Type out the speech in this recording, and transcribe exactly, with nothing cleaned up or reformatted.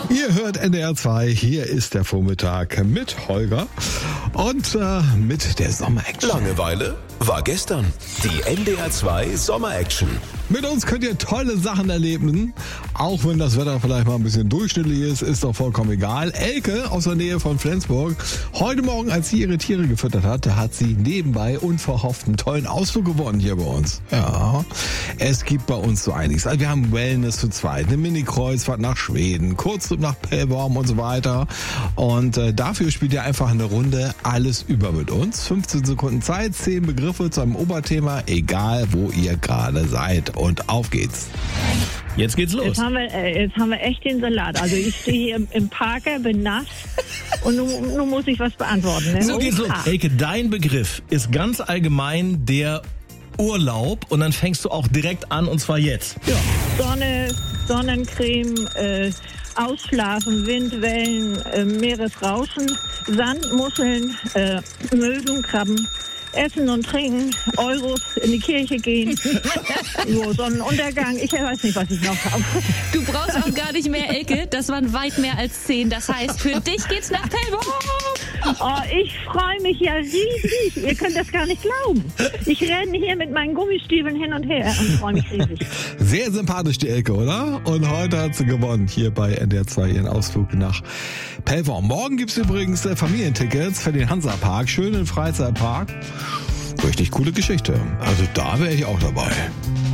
Ihr hört N D R zwei, hier ist der Vormittag mit Holger und äh, mit der Sommer-Action. Langeweile war gestern. Die N D R zwei Sommer-Action. Mit uns könnt ihr tolle Sachen erleben, auch wenn das Wetter vielleicht mal ein bisschen durchschnittlich ist, ist doch vollkommen egal. Elke aus der Nähe von Flensburg, heute Morgen, als sie ihre Tiere gefüttert hat, hat sie nebenbei unverhofft einen tollen Ausflug gewonnen hier bei uns. Ja, es gibt bei uns so einiges. Also wir haben Wellness zu zweit, eine Mini-Kreuzfahrt nach Schweden, Kurztrip nach Pellworm und so weiter. Und äh, dafür spielt ihr einfach eine Runde alles über mit uns. fünfzehn Sekunden Zeit, zehn Begriffe zu einem Oberthema, egal wo ihr gerade seid. Und auf geht's. Jetzt geht's los. Jetzt haben wir, äh, jetzt haben wir echt den Salat. Also ich stehe hier im, im Parker, bin nass und nun, nun muss ich was beantworten. Ne? So geht's los. Elke, dein Begriff ist ganz allgemein der Urlaub und dann fängst du auch direkt an und zwar jetzt. Ja. Sonne, Sonnencreme, äh, Ausschlafen, Windwellen, äh, Meeresrauschen, Sand, Muscheln, äh, Möwen, Krabben. Essen und trinken, Euros, in die Kirche gehen, so, Sonnenuntergang, ich weiß nicht, was ich noch habe. Du brauchst auch gar nicht mehr, Elke, das waren weit mehr als zehn, das heißt, für dich geht's nach Pellworm. Oh, ich freue mich ja riesig, ihr könnt das gar nicht glauben. Ich renne hier mit meinen Gummistiefeln hin und her und freue mich riesig. Sehr sympathisch die Elke, oder? Und heute hat sie gewonnen, hier bei N D R zwei, ihren Ausflug nach Pellworm. Morgen gibt's übrigens äh, Familientickets für den Hansapark, schönen Freizeitpark. Richtig coole Geschichte. Also da wäre ich auch dabei.